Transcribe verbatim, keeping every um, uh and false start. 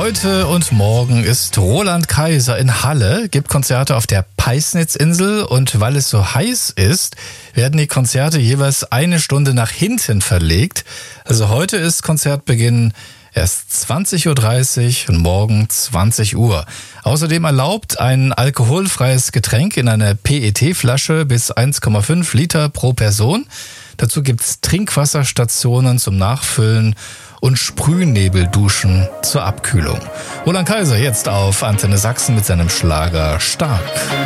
Heute und morgen ist Roland Kaiser in Halle, gibt Konzerte auf der Peisnitzinsel und weil es so heiß ist, werden die Konzerte jeweils eine Stunde nach hinten verlegt. Also heute ist Konzertbeginn erst zwanzig Uhr dreißig und morgen zwanzig Uhr. Außerdem erlaubt ein alkoholfreies Getränk in einer P E T-Flasche bis eins Komma fünf Liter pro Person. Dazu gibt's Trinkwasserstationen zum Nachfüllen und Sprühnebelduschen zur Abkühlung. Roland Kaiser jetzt auf Antenne Sachsen mit seinem Schlager Stark.